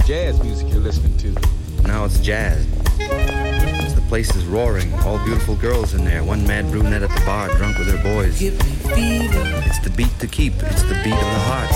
jazz music you're listening to. Now it's jazz. The place is roaring. All beautiful girls in there. One mad brunette at the bar, drunk with her boys. Give me fever. It's the beat to keep. It's the beat of the heart.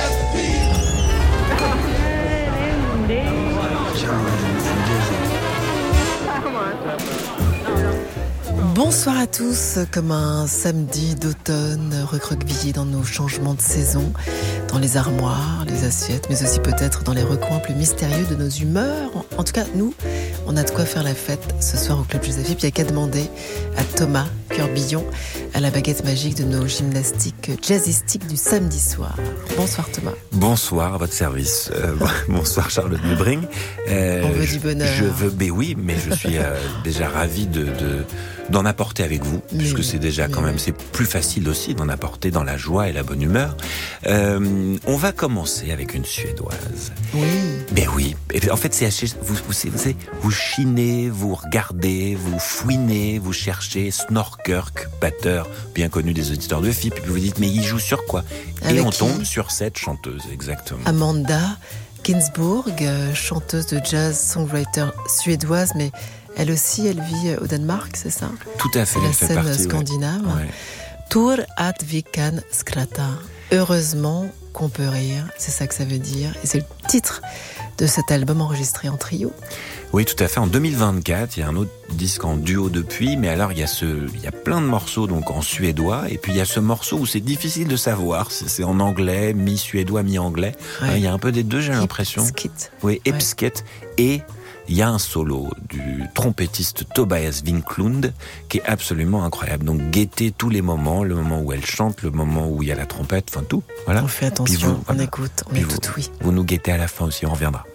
Bonsoir à tous, comme un samedi d'automne recroquevillé dans nos changements de saison, dans les armoires, les assiettes, mais aussi peut-être dans les recoins plus mystérieux de nos humeurs. En tout cas, nous, on a de quoi faire la fête ce soir au Club Josephi. Puis il n'y a qu'à demander à Thomas Curbillon, à la baguette magique de nos gymnastiques jazzistiques du samedi soir. Bonsoir Thomas. Bonsoir, à votre service. Bonsoir Charlotte Dubring. On veut du bonheur. Oui, mais je suis déjà ravi d'en apporter avec vous, puisque c'est déjà quand même, c'est plus facile aussi d'en apporter dans la joie et la bonne humeur. On va commencer avec une Suédoise. Oui. Ben oui. Et en fait, vous chinez, vous regardez, vous fouinez, vous cherchez Snorkirk, batteur bien connu des auditeurs de FIP, puis vous dites, mais il joue sur quoi? Et on tombe sur cette chanteuse, exactement. Amanda Ginsburg, chanteuse de jazz, songwriter suédoise, mais elle aussi, elle vit au Danemark, c'est ça? Tout à fait. La elle fait scène partie, scandinave. Ouais. Tur at vi kan skratta. Heureusement qu'on peut rire, c'est ça que ça veut dire. Et c'est le titre de cet album enregistré en trio. Oui, tout à fait. En 2024, il y a un autre disque en duo depuis, mais alors il y a plein de morceaux donc en suédois, et puis il y a ce morceau où c'est difficile de savoir si c'est en anglais, mi-suédois, mi-anglais. Ouais. Il y a un peu des deux, j'ai l'impression. Ipskit. Oui, Ipskit. Et il y a un solo du trompettiste Tobias Winklund qui est absolument incroyable. Donc guettez tous les moments, le moment où elle chante, le moment où il y a la trompette, enfin tout. Voilà. On fait attention, on écoute, on est tout oui. Vous nous guettez à la fin aussi, on reviendra.